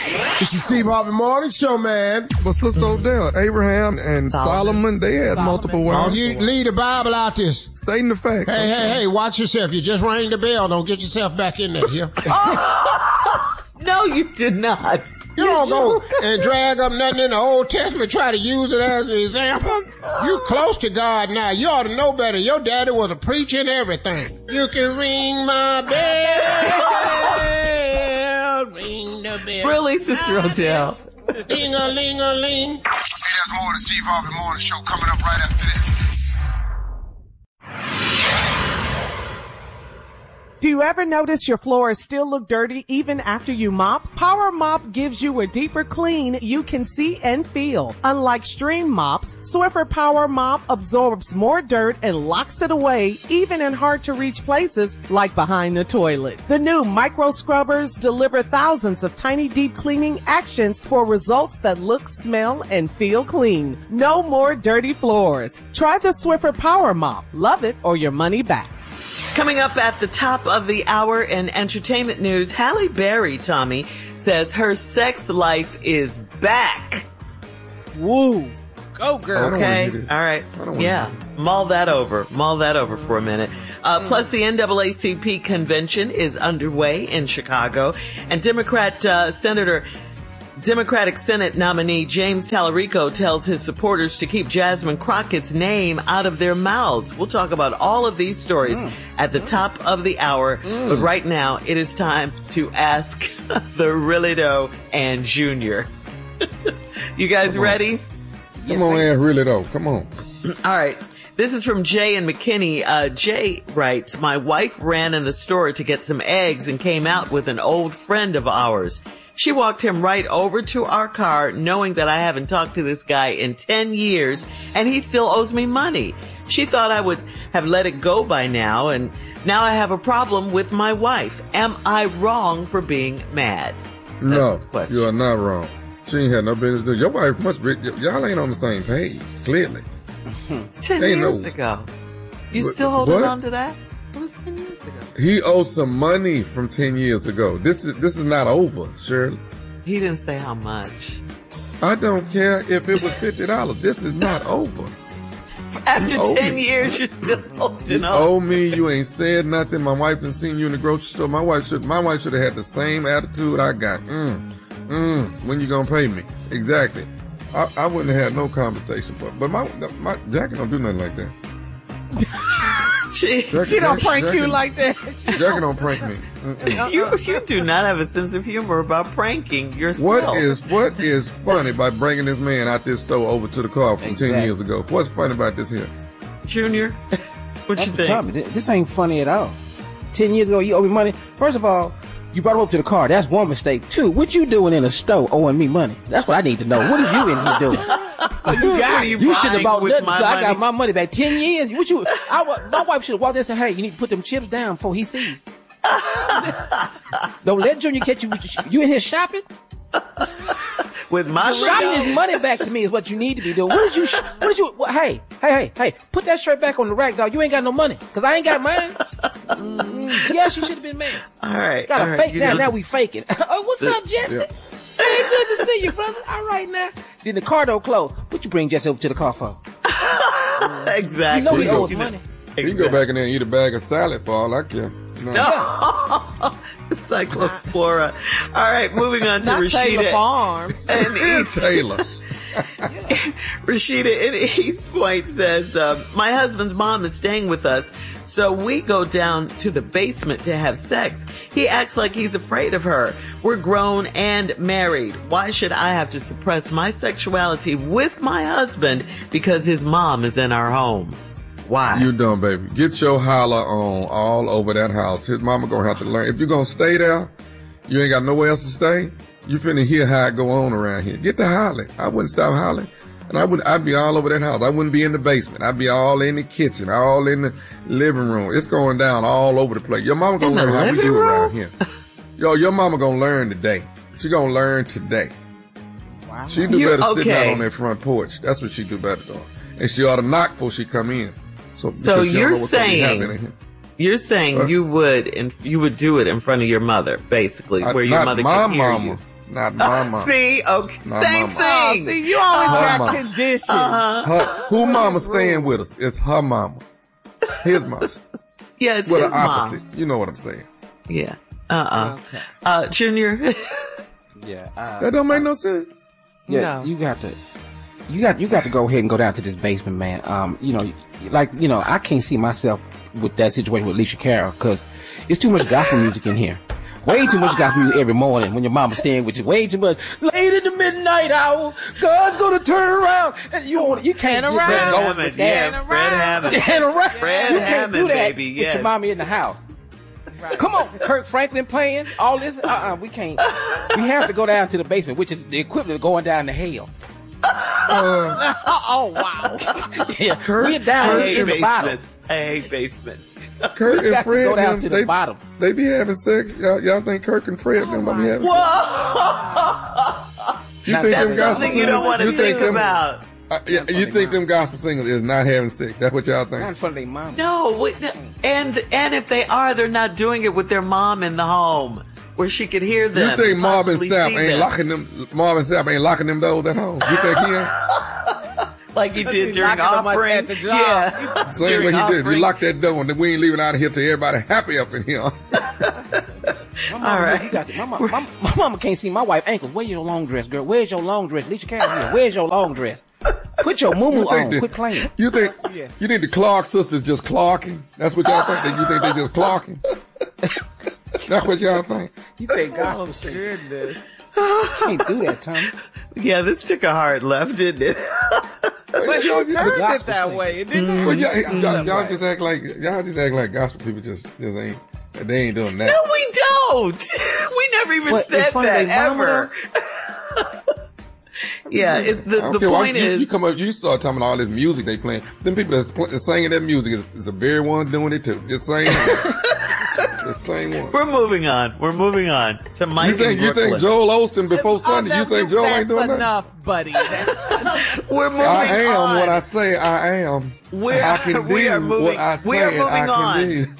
This is Steve Harvey Morning Show, man. But Sister Odell, Abraham and Solomon, they had multiple wives. You leave the Bible out this. Stating the facts. Hey, watch yourself. You just rang the bell. Don't get yourself back in there, here. No, you did not. You don't go and drag up nothing in the Old Testament, try to use it as an example. You close to God now. You ought to know better. Your daddy was a preacher and everything. You can ring my bell, ring the bell. Really, Sister Odell? Ding-a-ling-a-ling. Hey, that's more of the Steve Harvey Morning Show coming up right after this. Do you ever notice your floors still look dirty even after you mop? Power Mop gives you a deeper clean you can see and feel. Unlike stream mops, Swiffer Power Mop absorbs more dirt and locks it away even in hard to reach places like behind the toilet. The new micro scrubbers deliver thousands of tiny deep cleaning actions for results that look, smell, and feel clean. No more dirty floors. Try the Swiffer Power Mop. Love it or your money back. Coming up at the top of the hour in entertainment news, Halle Berry, Tommy, says her sex life is back. Woo. Go, girl. Okay. All right. Yeah. Mull that over for a minute. Plus the NAACP convention is underway in Chicago, and Democratic Senate nominee James Tallarico tells his supporters to keep Jasmine Crockett's name out of their mouths. We'll talk about all of these stories at the top of the hour. But right now, it is time to ask the Really Doe and Junior. You guys ready? Come on, Ask Really Doe. Come on. All right. This is from Jay and McKinney. Jay writes, my wife ran in the store to get some eggs and came out with an old friend of ours. She walked him right over to our car, knowing that I haven't talked to this guy in 10 years, and he still owes me money. She thought I would have let it go by now, and now I have a problem with my wife. Am I wrong for being mad? No, you are not wrong. She ain't had no business to do. Your wife must be, y'all ain't on the same page, clearly. 10 years ago. You still holding on to that? It was 10 years ago. He owes some money from 10 years ago. This is not over, Shirley. He didn't say how much. I don't care if it was $50. This is not over. After 10 years, you're still holding on. You owe me. You ain't said nothing. My wife done seen you in the grocery store. My wife should have had the same attitude I got. When you gonna pay me? Exactly. I wouldn't have had no conversation, but my Jackie don't do nothing like that. She don't prank you like that. Jackie don't prank me. You do not have a sense of humor about pranking yourself. What is funny by bringing this man out this store over to the car from 10 years ago? What's funny about this here? Junior, what you think? Tommy, this ain't funny at all. 10 years ago, you owe me money. First of all, you brought him up to the car. That's one mistake. Two, what you doing in a store owing me money? That's what I need to know. What is you in here doing? You should have bought nothing until I got my money back. 10 years. My wife should have walked in and said, hey, you need to put them chips down before he sees you. Don't let Junior catch you. You in here shopping? With my shopping his money back to me is what you need to be doing. Hey, put that shirt back on the rack, dog. You ain't got no money, because I ain't got mine. Yes, you should have been mad. All right. Gotta fake now. Now we faking. Oh, what's up, Jesse? Yeah. Hey, good to see you, brother. All right, now. Then the car don't close. What you bring Jesse over to the car for? Exactly. You know he owes money. Exactly. You can go back in there and eat a bag of salad for all I care. No. Cyclospora. All right, moving on to Rashida. Taylor Farms. And Taylor. Rashida in East Point says, my husband's mom is staying with us, so we go down to the basement to have sex. He acts like he's afraid of her. We're grown and married. Why should I have to suppress my sexuality with my husband because his mom is in our home? Why? You dumb baby. Get your holler on all over that house. His mama gonna have to learn. If you're gonna stay there, you ain't got nowhere else to stay. You finna hear how it go on around here. Get the hollering. I wouldn't stop hollering. And I'd be all over that house. I wouldn't be in the basement. I'd be all in the kitchen, all in the living room. It's going down all over the place. Your mama gonna learn how we do it around here. Your mama gonna learn today. She gonna learn today. Wow. She do better sitting out on that front porch. That's what she do better doing. And she ought to knock before she come in. So you're saying you would do it in front of your mother, basically, where your mother can hear you. Not my mama. See, okay, Not same my Oh, thing. see, you always Her got mama. conditions. Who mama staying with us? It's her mama. His mama. Yeah, it's Well, his the opposite. mom. You know what I'm saying. Yeah. Okay. Junior. Yeah. That don't make no sense. Yeah, No. you got to go ahead and go down to this basement, man. I can't see myself with that situation with Alicia Cara because it's too much gospel music in here. Way too much gospel music every morning when your mama's staying with you. Way too much. Late in the midnight hour, God's gonna turn around. And you can't get that going Hammond, with that. yeah, Fred Hammond. And around. Fred You can't Hammond, do that baby, with yes. your mommy in the house. Come on, Kirk Franklin playing all this. We can't. We have to go down to the basement, which is the equivalent of going down to hell. Oh, wow. Yeah, we're down here in the bottom. I hate basement. Kirk You and got to Fred, go down them, to the bottom. they be having sex. Y'all think Kirk and Fred them don't be having sex? You Now, think that's them gospel Something singers? you don't want to think them, about. you think them gospel singers is not having sex? That's what y'all Not in think? front of their mom. No, and if they are, they're not doing it with their mom in the home where she could hear them. You think Marvin possibly Sapp see ain't them. locking them? Marvin Sapp ain't locking them doors at home. You think he ain't? like he did during locking them offering at the job. Yeah, Same During way he did. You offering. lock that door and then we ain't leaving out of here till everybody happy up in here. My mama, All right. you got my mama can't see my wife ankles. Where's your long dress, girl? Where's your long dress? Alicia Cara here. Where's your long dress? Put your moo on. that- Quit playing. You think you think the Clark sisters just clocking? That's what y'all think? You think they just clocking? That's what y'all think? You think gospel singers Goodness. can't do that, Tommy? Yeah, this took a hard left, didn't it? But you turned it gospel that singer. way. It didn't Well, have y'all to be just act like gospel people just ain't they ain't doing that. No, we don't. We never even But in said front of that their mama, ever. Yeah, I the don't care why point you is, come up, you start talking about all this music they playing. Them people that's singing that music is the very ones doing it too. Just saying, the same one. we're moving on. We're moving on to Mike You in think Brooklyn. Joel Osteen before Sunday? You think Joel ain't doing That's that? enough, buddy. That's We're moving I am on. what I say I am. I can we are do moving. what I We are say moving I on. can do.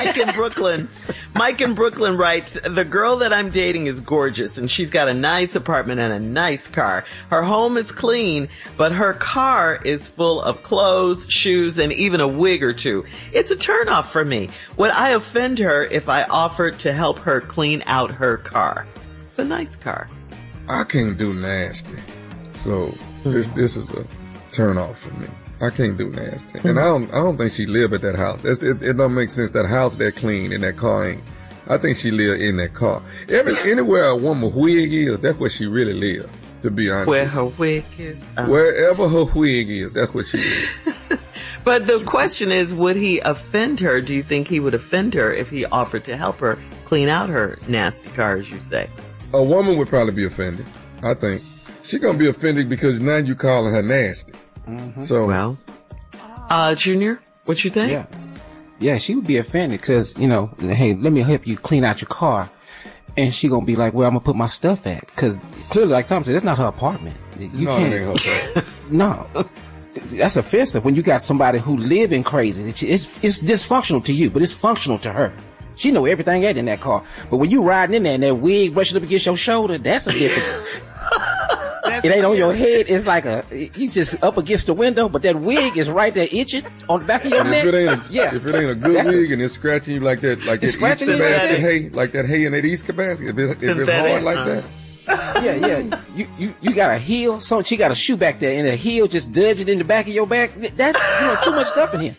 Mike in Brooklyn writes, the girl that I'm dating is gorgeous and she's got a nice apartment and a nice car. Her home is clean, but her car is full of clothes, shoes, and even a wig or two. It's a turnoff for me. Would I offend her if I offered to help her clean out her car? It's a nice car. I can't do nasty, so this is a turn off for me. I can't do nasty, and I don't think she live at that house. It don't make sense. That house that clean and that car ain't. I think she live in that car. Anywhere a woman wig is, that's where she really live. To be honest, Where her wig is. wherever her wig is, that's where she is. But the question is, would he offend her? Do you think he would offend her if he offered to help her clean out her nasty car, as you say? A woman would probably be offended. I think she's gonna be offended because now you calling her nasty. So Well, Junior, what you think? Yeah, she would be offended because, hey, let me help you clean out your car. And she gonna be like, where I'm gonna put my stuff at? Because clearly, like Tom said, that's not her apartment. You no, can't. it ain't her fault. No. That's offensive when you got somebody who living crazy. It's dysfunctional to you, but it's functional to her. She know everything in that car. But when you riding in there and that wig brushing up against your shoulder, that's a different. It ain't on your head. It's like you just up against the window, but that wig is right there itching on the back of your And neck. if it ain't a good That's wig and it's scratching you like that, like that scratching Easter you like basket that? hay, like that hay in that Easter basket, if it's Synthetic, hard like that. Yeah. You got a heel. So she got a shoe back there, and a heel just dudging in the back of your back. That's too much stuff in here.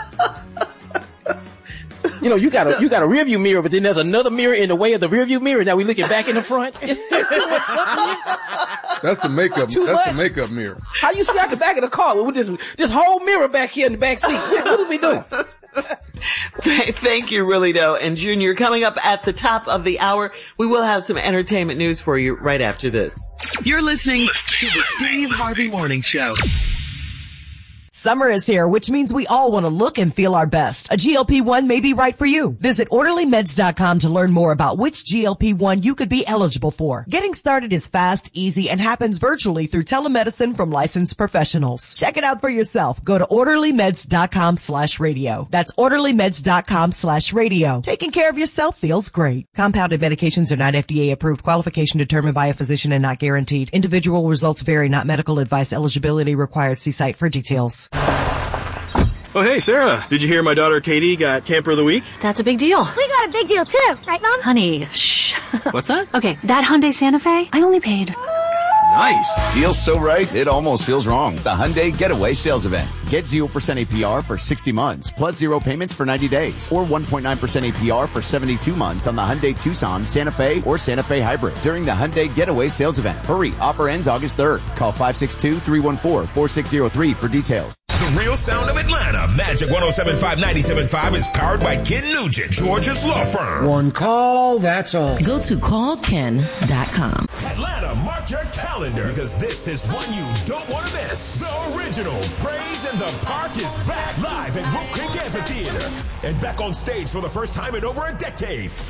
You got a rearview mirror, but then there's another mirror in the way of the rearview mirror. Now we looking back in the front. It's too much stuff in here. That's the makeup. too That's the much. makeup mirror. How you see out the back of the car with this whole mirror back here in the back seat? What are we doing? Thank you, really, though. And Junior, coming up at the top of the hour, we will have some entertainment news for you right after this. You're listening to the Steve Harvey Morning Show. Summer is here, which means we all want to look and feel our best. A GLP-1 may be right for you. Visit OrderlyMeds.com to learn more about which GLP-1 you could be eligible for. Getting started is fast, easy, and happens virtually through telemedicine from licensed professionals. Check it out for yourself. Go to OrderlyMeds.com/radio. That's OrderlyMeds.com/radio. Taking care of yourself feels great. Compounded medications are not FDA approved. Qualification determined by a physician and not guaranteed. Individual results vary, not medical advice. Eligibility required. See site for details. Oh, hey, Sarah. Did you hear my daughter Katie got Camper of the Week? That's a big deal. We got a big deal, too. Right, Mom? Honey, shh. What's that? Okay, that Hyundai Santa Fe, I only paid... Nice. Deal's so right, it almost feels wrong. The Hyundai Getaway Sales Event. Get 0% APR for 60 months, plus 0 payments for 90 days, or 1.9% APR for 72 months on the Hyundai Tucson, Santa Fe, or Santa Fe Hybrid during the Hyundai Getaway Sales Event. Hurry, offer ends August 3rd. Call 562-314-4603 for details. The real sound of Atlanta. Magic 107.5, 97.5 is powered by Ken Nugent, Georgia's law firm. One call, that's all. Go to callken.com. Atlanta, mark your calendar, because this is one you don't want to miss. The original Praise in the Park is back live at Wolf Creek Amphitheater and back on stage for the first time in over a decade.